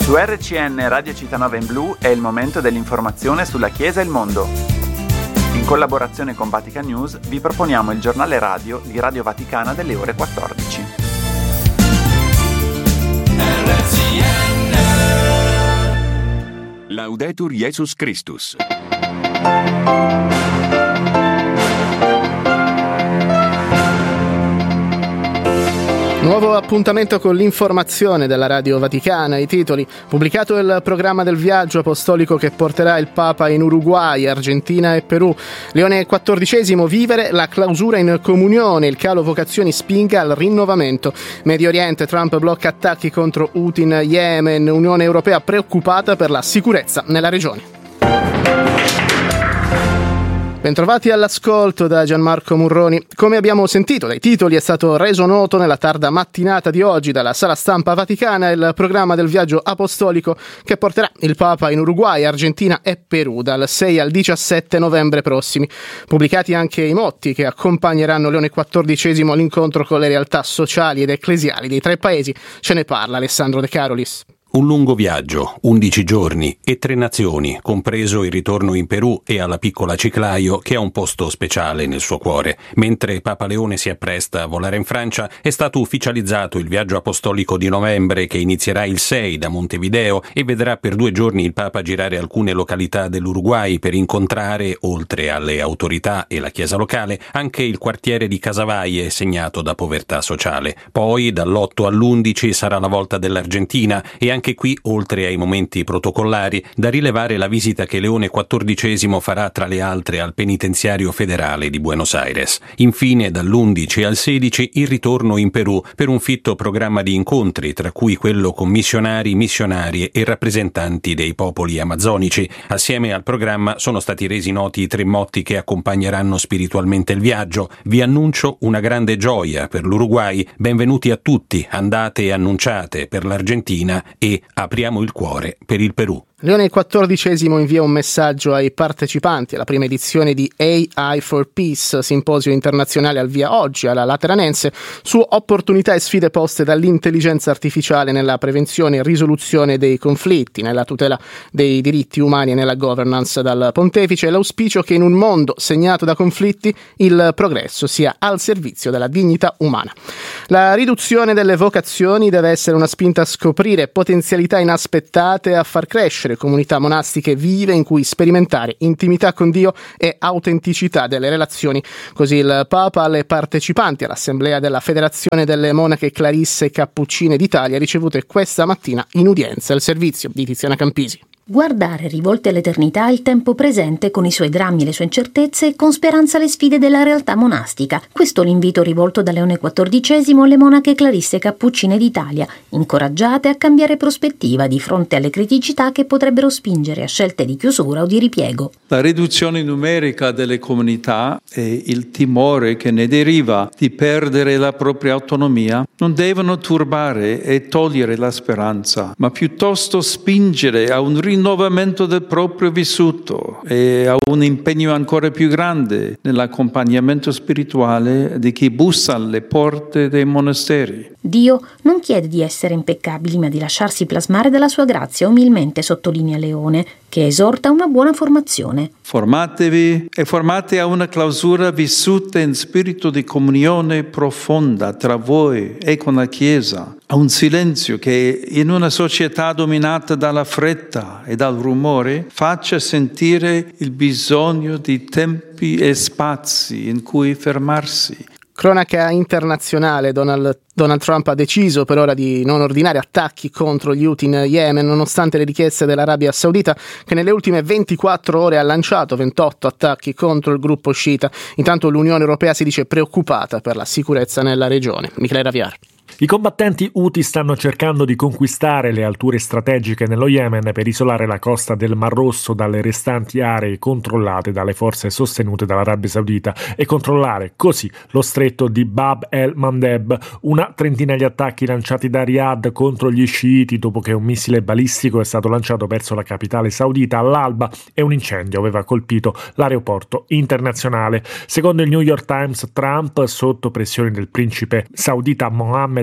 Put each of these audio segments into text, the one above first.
Su RCN Radio Città in Blu è il momento dell'informazione sulla Chiesa e il mondo. In collaborazione con Vatican News vi proponiamo il giornale radio di Radio Vaticana delle ore 14. RCN. Laudetur Jesus Christus. Nuovo appuntamento con l'informazione della Radio Vaticana. I titoli: pubblicato il programma del viaggio apostolico che porterà il Papa in Uruguay, Argentina e Perù. Leone XIV, vivere la clausura in comunione, il calo vocazioni spinga al rinnovamento. Medio Oriente, Trump blocca attacchi contro Houthi in Yemen, Unione Europea preoccupata per la sicurezza nella regione. Bentrovati all'ascolto da Gianmarco Murroni. Come abbiamo sentito dai titoli, è stato reso noto nella tarda mattinata di oggi dalla Sala Stampa Vaticana il programma del viaggio apostolico che porterà il Papa in Uruguay, Argentina e Perù dal 6 al 17 novembre prossimi. Pubblicati anche i motti che accompagneranno Leone XIV all'incontro con le realtà sociali ed ecclesiali dei tre paesi. Ce ne parla Alessandro De Carolis. Un lungo viaggio, 11 giorni e 3 nazioni, compreso il ritorno in Perù e alla piccola Chiclayo, che ha un posto speciale nel suo cuore. Mentre Papa Leone si appresta a volare in Francia, è stato ufficializzato il viaggio apostolico di novembre che inizierà il 6 da Montevideo e vedrà per 2 giorni il Papa girare alcune località dell'Uruguay per incontrare, oltre alle autorità e la chiesa locale, anche il quartiere di Casavalle segnato da povertà sociale. Poi, dall'8 all'11 sarà la volta dell'Argentina e anche qui, oltre ai momenti protocollari, da rilevare la visita che Leone XIV farà tra le altre al penitenziario federale di Buenos Aires. Infine, dall'11 al 16 il ritorno in Perù per un fitto programma di incontri, tra cui quello con missionari, missionarie e rappresentanti dei popoli amazzonici. Assieme al programma sono stati resi noti i 3 motti che accompagneranno spiritualmente il viaggio. Vi annuncio una grande gioia per l'Uruguay, benvenuti a tutti, andate e annunciate per l'Argentina e apriamo il cuore per il Perù. Leone XIV invia un messaggio ai partecipanti alla prima edizione di AI for Peace, simposio internazionale al via oggi alla Lateranense, su opportunità e sfide poste dall'intelligenza artificiale nella prevenzione e risoluzione dei conflitti, nella tutela dei diritti umani e nella governance. Dal pontefice l'auspicio che in un mondo segnato da conflitti il progresso sia al servizio della dignità umana. La riduzione delle vocazioni deve essere una spinta a scoprire potenzialità inaspettate e a far crescere comunità monastiche vive in cui sperimentare intimità con Dio e autenticità delle relazioni. Così il Papa alle partecipanti all'assemblea della Federazione delle Monache Clarisse Cappuccine d'Italia ricevute questa mattina in udienza al servizio di Tiziana Campisi. Guardare rivolte all'eternità il tempo presente con i suoi drammi e le sue incertezze e con speranza le sfide della realtà monastica. Questo l'invito rivolto da Leone XIV alle monache Clarisse Cappuccine d'Italia, incoraggiate a cambiare prospettiva di fronte alle criticità che potrebbero spingere a scelte di chiusura o di ripiego. La riduzione numerica delle comunità e il timore che ne deriva di perdere la propria autonomia non devono turbare e togliere la speranza, ma piuttosto spingere a un rinnovamento del proprio vissuto e a un impegno ancora più grande nell'accompagnamento spirituale di chi bussa alle porte dei monasteri. Dio non chiede di essere impeccabili, ma di lasciarsi plasmare dalla sua grazia, umilmente sottolinea Leone, che esorta una buona formazione. Formatevi e formate a una clausura vissuta in spirito di comunione profonda tra voi e con la Chiesa, a un silenzio che in una società dominata dalla fretta e dal rumore faccia sentire il bisogno di tempi e spazi in cui fermarsi. Cronaca internazionale. Donald Trump ha deciso per ora di non ordinare attacchi contro gli Houthi in Yemen, nonostante le richieste dell'Arabia Saudita, che nelle ultime 24 ore ha lanciato 28 attacchi contro il gruppo sciita. Intanto l'Unione Europea si dice preoccupata per la sicurezza nella regione. Michele Raviar. I combattenti Houthi stanno cercando di conquistare le alture strategiche nello Yemen per isolare la costa del Mar Rosso dalle restanti aree controllate dalle forze sostenute dall'Arabia Saudita e controllare così lo stretto di Bab el-Mandeb. Una trentina di attacchi lanciati da Riyadh contro gli sciiti dopo che un missile balistico è stato lanciato verso la capitale saudita all'alba e un incendio aveva colpito l'aeroporto internazionale. Secondo il New York Times, Trump, sotto pressione del principe saudita Mohammed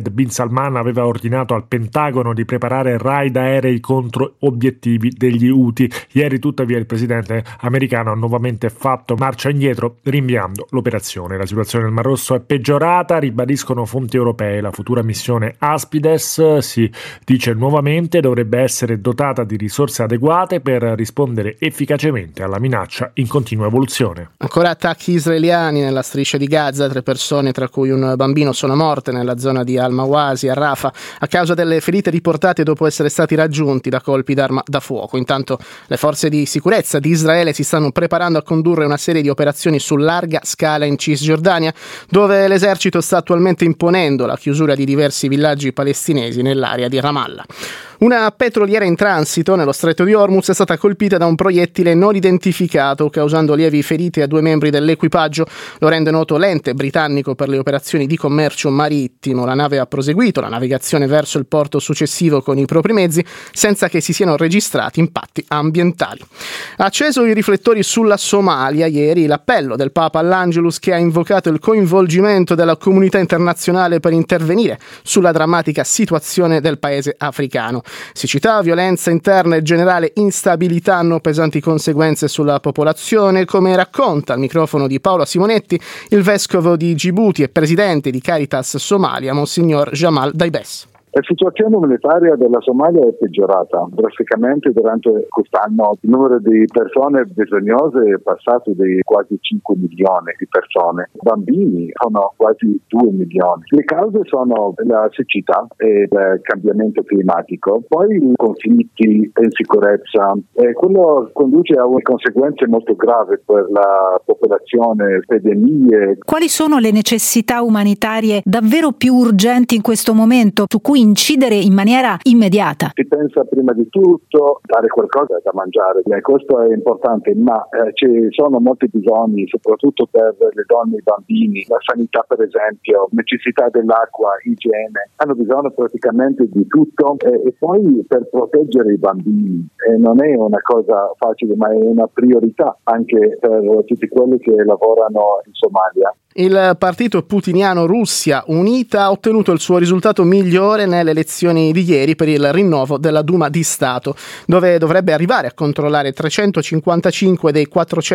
Mohammed bin Salman aveva ordinato al Pentagono di preparare raid aerei contro obiettivi degli Houthi. Ieri tuttavia il presidente americano ha nuovamente fatto marcia indietro, rinviando l'operazione. La situazione nel Mar Rosso è peggiorata, ribadiscono fonti europee. La futura missione Aspides, si dice nuovamente, dovrebbe essere dotata di risorse adeguate per rispondere efficacemente alla minaccia in continua evoluzione. Ancora attacchi israeliani nella striscia di Gaza. 3 persone, tra cui un bambino, sono morte nella zona di Al-Mawasi a Rafah a causa delle ferite riportate dopo essere stati raggiunti da colpi d'arma da fuoco. Intanto le forze di sicurezza di Israele si stanno preparando a condurre una serie di operazioni su larga scala in Cisgiordania, dove l'esercito sta attualmente imponendo la chiusura di diversi villaggi palestinesi nell'area di Ramallah. Una petroliera in transito nello stretto di Hormuz è stata colpita da un proiettile non identificato, causando lievi ferite a 2 membri dell'equipaggio. Lo rende noto l'ente britannico per le operazioni di commercio marittimo. La nave ha proseguito la navigazione verso il porto successivo con i propri mezzi, senza che si siano registrati impatti ambientali. Ha acceso i riflettori sulla Somalia ieri l'appello del Papa all'Angelus, che ha invocato il coinvolgimento della comunità internazionale per intervenire sulla drammatica situazione del paese africano. Siccità, violenza interna e generale instabilità hanno pesanti conseguenze sulla popolazione, come racconta al microfono di Paolo Simonetti il vescovo di Gibuti e presidente di Caritas Somalia, Monsignor Jamal Daibes. La situazione umanitaria della Somalia è peggiorata drasticamente durante quest'anno. Il numero di persone bisognose è passato di quasi 5 milioni di persone. Bambini sono quasi 2 milioni. Le cause sono la siccità e il cambiamento climatico, poi i conflitti e insicurezza. E quello conduce a conseguenze molto gravi per la popolazione, epidemie. Quali sono le necessità umanitarie davvero più urgenti in questo momento, su cui incidere in maniera immediata? Si pensa prima di tutto dare qualcosa da mangiare, questo è importante, ma ci sono molti bisogni, soprattutto per le donne e i bambini, la sanità per esempio, necessità dell'acqua, igiene, hanno bisogno praticamente di tutto e poi per proteggere i bambini non è una cosa facile, ma è una priorità anche per tutti quelli che lavorano in Somalia. Il partito putiniano Russia Unita ha ottenuto il suo risultato migliore nelle elezioni di ieri per il rinnovo della Duma di Stato, dove dovrebbe arrivare a controllare 355 dei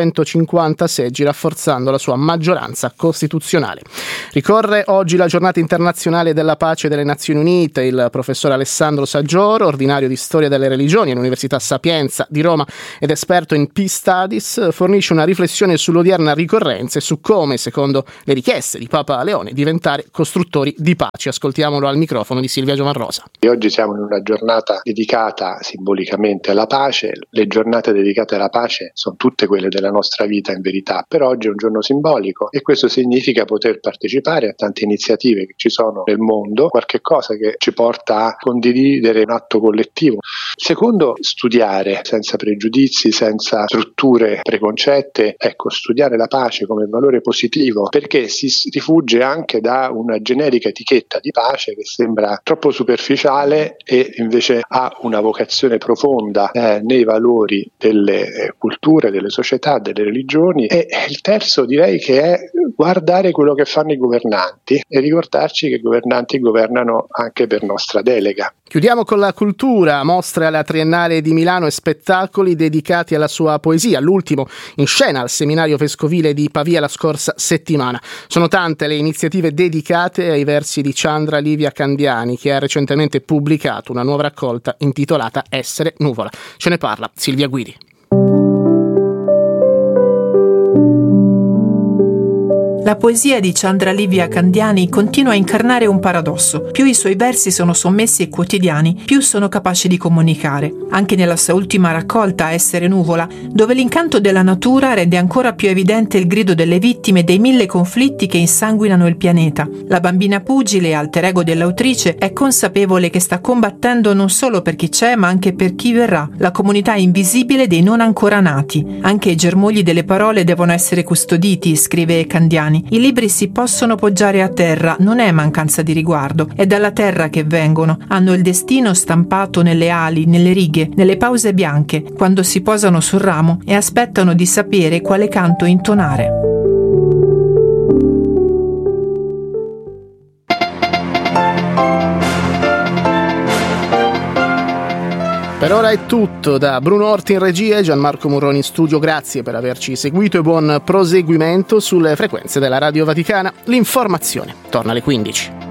450 seggi, rafforzando la sua maggioranza costituzionale. Ricorre oggi la giornata internazionale della pace delle Nazioni Unite. Il professor Alessandro Saggioro, ordinario di storia delle religioni all'Università Sapienza di Roma ed esperto in Peace Studies, fornisce una riflessione sull'odierna ricorrenza e su come, secondo le richieste di Papa Leone, diventare costruttori di pace. Ascoltiamolo al microfono di Silvia Giovanrosa. Oggi siamo in una giornata dedicata simbolicamente alla pace. Le giornate dedicate alla pace sono tutte quelle della nostra vita in verità, però oggi è un giorno simbolico e questo significa poter partecipare a tante iniziative che ci sono nel mondo, qualche cosa che ci porta a condividere un atto collettivo. Secondo, studiare senza pregiudizi, senza strutture preconcette, studiare la pace come valore positivo, perché si rifugge anche da una generica etichetta di pace che sembra troppo superficiale e invece ha una vocazione profonda nei valori delle culture, delle società, delle religioni. E il terzo direi che è guardare quello che fanno i governanti e ricordarci che i governanti governano anche per nostra delega. Chiudiamo con la cultura, mostre alla Triennale di Milano e spettacoli dedicati alla sua poesia, l'ultimo in scena al seminario vescovile di Pavia la scorsa settimana. Sono tante le iniziative dedicate ai versi di Chandra Livia Candiani, che ha recentemente pubblicato una nuova raccolta intitolata Essere nuvola. Ce ne parla Silvia Guidi. La poesia di Chandra Livia Candiani continua a incarnare un paradosso. Più i suoi versi sono sommessi e quotidiani, più sono capaci di comunicare. Anche nella sua ultima raccolta, Essere nuvola, dove l'incanto della natura rende ancora più evidente il grido delle vittime dei 1000 conflitti che insanguinano il pianeta. La bambina pugile, alter ego dell'autrice, è consapevole che sta combattendo non solo per chi c'è, ma anche per chi verrà, la comunità invisibile dei non ancora nati. Anche i germogli delle parole devono essere custoditi, scrive Candiani. I libri si possono poggiare a terra, non è mancanza di riguardo, è dalla terra che vengono, hanno il destino stampato nelle ali, nelle righe, nelle pause bianche, quando si posano sul ramo e aspettano di sapere quale canto intonare. Per ora è tutto, da Bruno Orti in regia e Gianmarco Murroni in studio. Grazie per averci seguito e buon proseguimento sulle frequenze della Radio Vaticana. L'informazione torna alle 15.